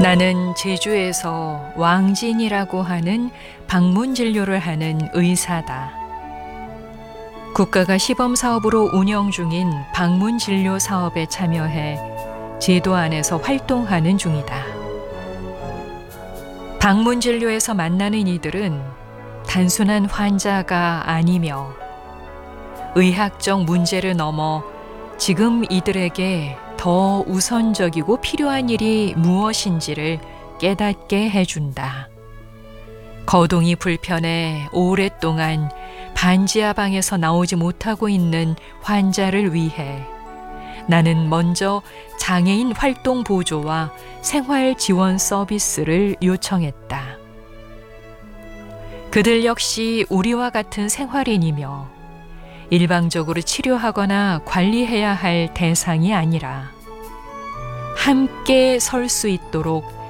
나는 제주에서 왕진이라고 하는 방문 진료를 하는 의사다. 국가가 시범 사업으로 운영 중인 방문 진료 사업에 참여해 제도 안에서 활동하는 중이다. 방문 진료에서 만나는 이들은 단순한 환자가 아니며 의학적 문제를 넘어 지금 이들에게 더 우선적이고 필요한 일이 무엇인지를 깨닫게 해준다. 거동이 불편해 오랫동안 반지하 방에서 나오지 못하고 있는 환자를 위해 나는 먼저 장애인 활동 보조와 생활 지원 서비스를 요청했다. 그들 역시 우리와 같은 생활인이며 일방적으로 치료하거나 관리해야 할 대상이 아니라 함께 설 수 있도록